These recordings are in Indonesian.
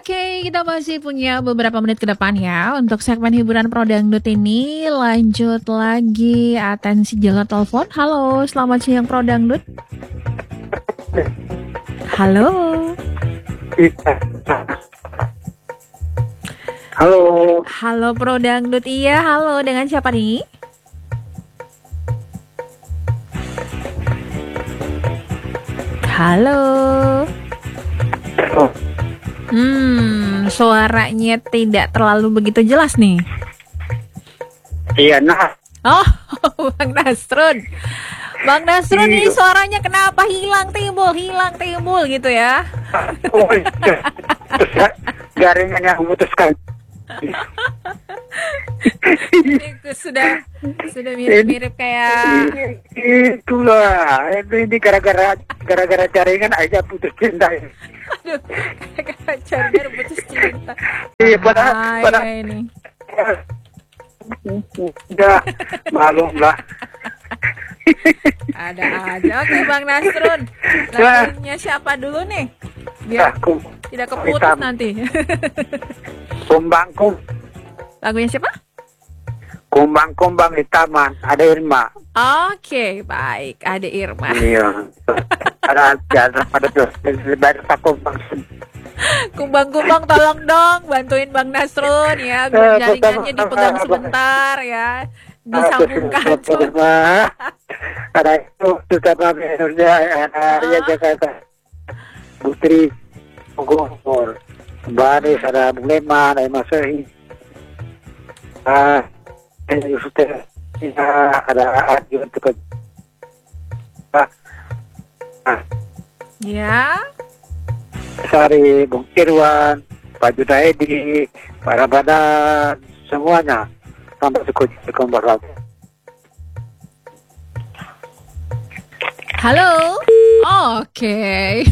Oke, kita masih punya beberapa menit ke depan ya untuk segmen hiburan Pro Dangdut ini. Lanjut lagi, atensi jalur telepon. Halo, selamat siang Pro Dangdut. Halo. Halo. Halo Pro Dangdut, iya halo, dengan siapa nih? Halo. Suaranya tidak terlalu begitu jelas nih. Iya, nah. Oh, Bang Nasrun. Bang Nasrun ini suaranya kenapa hilang timbul gitu ya? Oh, iya. Jaringan yang memutuskan. Itu sudah mirip-mirip kayak itulah. Ini gara-gara jaringan aja putus cinta. aduh, gara-gara jaringan putus cinta. Iya, pada ini. Udah malum lah. Ada aja. Oke, Bang Nasrun. Lagunya siapa dulu nih? Biar tidak keputus nanti. Kumbang. Lagunya siapa? Kumbang di taman. Ada Irma. Oke, baik. Ada Irma. Iya. Ada tuh. Kumbang. Kumbang tolong dong bantuin Bang Nasrun ya. Biar jaringannya dipegang sebentar ya. Disambungkan tuh. Ada itu sama menunya ada Jakarta. Putri Bogor. Baris ada Buleman, ada Masai. Ada Arjun juga. Ya. Sari, Bung Irwan, Pak Junaidi, Pak Ramadhan, semuanya sampai ke Kompas. Halo. Oke.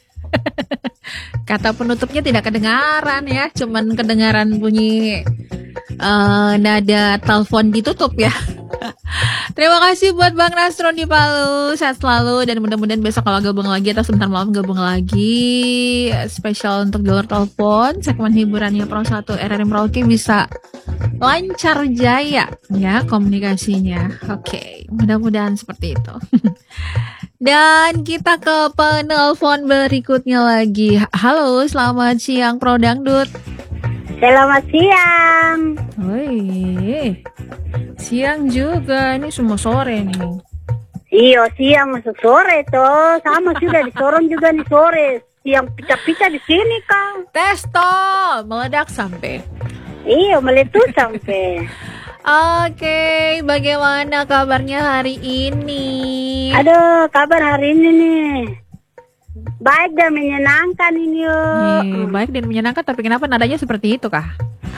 Kata penutupnya tidak kedengaran ya, cuman kedengaran bunyi nada telepon ditutup ya. Terima kasih buat Bang Nasrun di Palu. Sehat selalu dan mudah-mudahan besok kalau gabung lagi atau sebentar malam gabung lagi spesial untuk jalur telepon segmen hiburannya Pro 1 RRI Merauke bisa lancar jaya ya komunikasinya. Oke, mudah-mudahan seperti itu. Dan kita ke penelpon berikutnya lagi. Halo, selamat siang Pro Dangdut. Selamat siang. Woi, siang juga, ini semua sore nih. Iya, siang masuk sore toh. Sama sudah di Sorong juga nih sore. Siang pica-pica di sini Kang. Testo, meledak sampai. Iya, meletus sampai. Oke, bagaimana kabarnya hari ini? Aduh, kabar hari ini nih baik dan menyenangkan ini yuk. Baik dan menyenangkan, tapi kenapa nadanya seperti itu kah?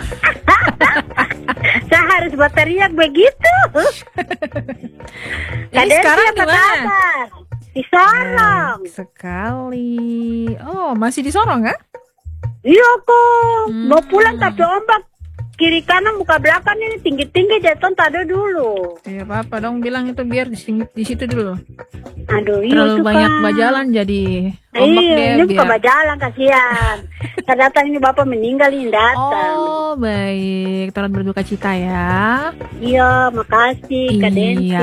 Saya harus berteriak begitu. Jadi sekarang di mana? Di Sorong. Sekali. Oh, masih di Sorong kan? Iya kok. Mau pulang tapi ombak kiri kanan muka belakang ini tinggi-tinggi jatuh tadi dulu. Iya apa dong bilang itu biar di situ dulu. Aduh, iya terlalu banyak bajalan jadi ombak deh. Ini bukan bajalan kasihan. Saya datang ini bapak meninggal ini datang. Oh baik, turut berduka cita ya. Iya, makasih Kak Densi.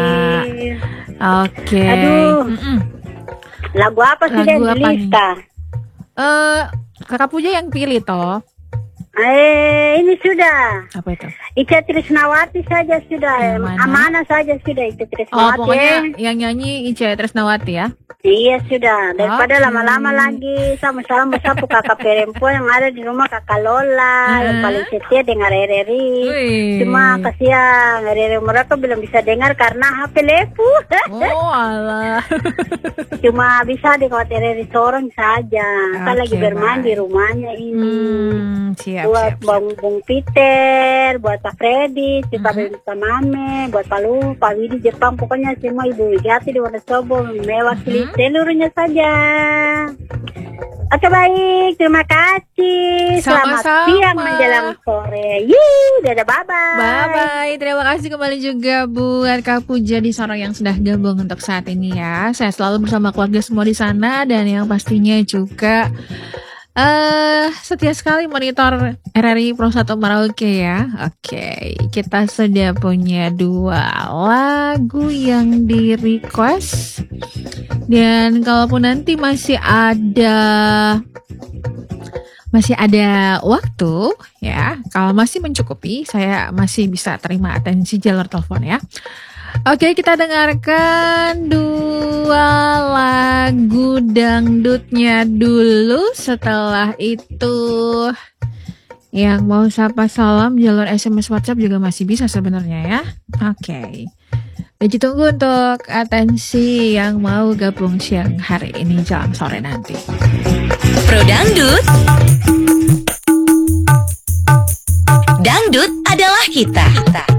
Oke. Aduh. Lagu apa sih yang di lista? Kakak Puja yang pilih toh. Ini sudah. Apa itu? Ica Trisnawati saja sudah. Amanah saja sudah Ica Trisnawati. Oh, pokoknya yang nyanyi Ica Trisnawati ya? Iya sudah. Daripada lama-lama lagi sama-sama bersapu kakak perempuan yang ada di rumah kakak Lola yang paling setia dengar RRI. Cuma kasihan RRI mereka belum bisa dengar karena HP lepu. Oh alah. Cuma bisa dengar RRI Sorong saja. Kan lagi bermain di rumahnya ini. Siap, buat Bung Peter, buat Pak Freddy, si Pak Mame, buat Pak Widi Jepang, pokoknya semua Ibu Widiati di Wonosobo mewakili seluruhnya saja. Oke baik, terima kasih. Selamat siang menjelang sore. Dadah, bye-bye. Bye-bye. Terima kasih kembali juga buat Kak Puja di Sorong yang sudah gabung untuk saat ini ya. Saya selalu bersama keluarga semua di sana dan yang pastinya juga Setia sekali monitor RRI Pro 1 Merauke ya. Oke, kita sudah punya 2 lagu yang di request. Dan kalaupun nanti masih ada waktu ya, kalau masih mencukupi, saya masih bisa terima atensi jalur telepon ya. Oke, kita dengarkan 2 lagu dangdutnya dulu. Setelah itu yang mau sapa salam jalur SMS WhatsApp juga masih bisa sebenarnya ya. Oke. Ditunggu untuk atensi yang mau gabung siang hari ini jelang sore nanti. Pro Dangdut. Dangdut adalah kita.